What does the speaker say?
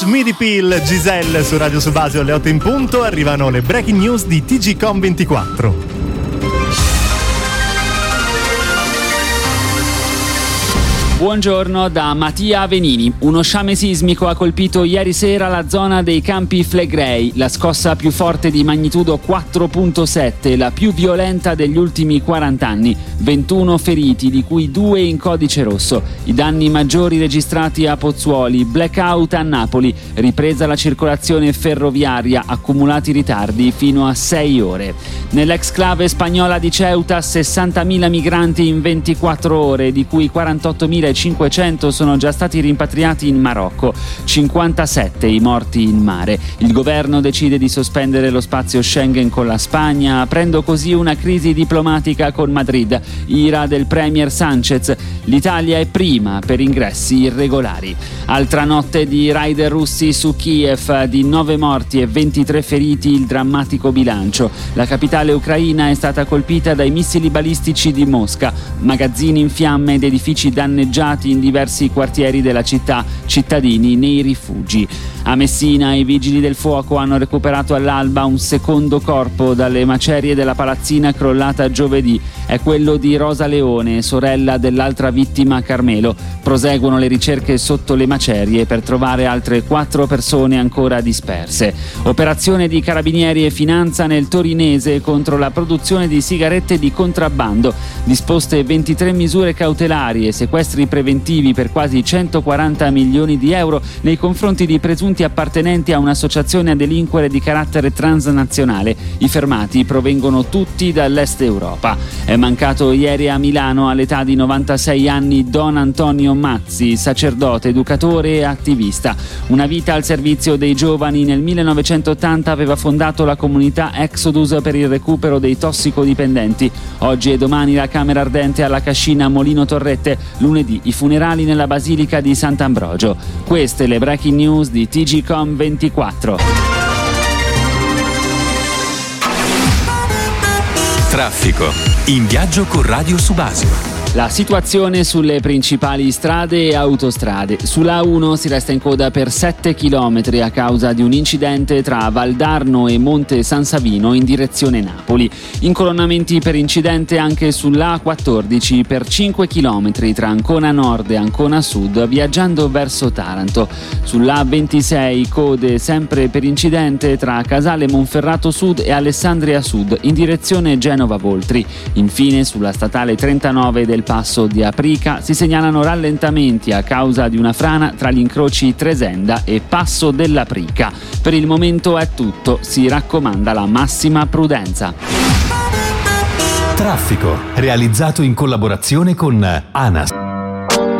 Midi Pill, Giselle su Radio Subasio alle 8 in punto. Arrivano le breaking news di TGcom24. Buongiorno da Mattia Venini. Uno sciame sismico ha colpito ieri sera la zona dei Campi Flegrei, la scossa più forte di magnitudo 4.7, la più violenta degli ultimi 40 anni. 21 feriti, di cui 2 in codice rosso. I danni maggiori registrati a Pozzuoli, blackout a Napoli, ripresa la circolazione ferroviaria, accumulati ritardi fino a 6 ore. Nell'exclave spagnola di Ceuta 60.000 migranti in 24 ore, di cui 48.500 sono già stati rimpatriati in Marocco, 57 i morti in mare. Il governo decide di sospendere lo spazio Schengen con la Spagna, aprendo così una crisi diplomatica con Madrid. Ira del premier Sanchez, l'Italia è prima per ingressi irregolari. Altra notte di raid russi su Kiev, di 9 morti e 23 feriti il drammatico bilancio. La capitale ucraina è stata colpita dai missili balistici di Mosca, magazzini in fiamme ed edifici danneggiati in diversi quartieri della città, cittadini nei rifugi. A Messina i vigili del fuoco hanno recuperato all'alba un secondo corpo dalle macerie della palazzina crollata giovedì. È quello di Rosa Leone, sorella dell'altra vittima Carmelo. Proseguono le ricerche sotto le macerie per trovare altre 4 persone ancora disperse. Operazione di carabinieri e finanza nel torinese contro la produzione di sigarette di contrabbando. Disposte 23 misure cautelari e sequestri preventivi per quasi 140 milioni di euro nei confronti di presunti appartenenti a un'associazione a delinquere di carattere transnazionale. I fermati provengono tutti dall'est Europa. È mancato ieri a Milano all'età di 96 anni Don Antonio Mazzi, sacerdote, educatore e attivista. Una vita al servizio dei giovani, nel 1980 aveva fondato la comunità Exodus per il recupero dei tossicodipendenti. Oggi e domani la Camera Ardente alla Cascina Molino Torrette, lunedì i funerali nella Basilica di Sant'Ambrogio. Queste le breaking news di TGcom24. Traffico. In viaggio con Radio Subasio. La situazione sulle principali strade e autostrade. Sulla A1 si resta in coda per 7 km a causa di un incidente tra Valdarno e Monte San Savino in direzione Napoli. Incolonnamenti per incidente anche sulla A14 per 5 km tra Ancona Nord e Ancona Sud viaggiando verso Taranto. Sulla A26 code sempre per incidente tra Casale Monferrato Sud e Alessandria Sud in direzione Genova Voltri. Infine sulla statale 39 del passo di Aprica si segnalano rallentamenti a causa di una frana tra gli incroci Tresenda e Passo dell'Aprica. Per il momento è tutto, si raccomanda la massima prudenza. Traffico, realizzato in collaborazione con ANAS.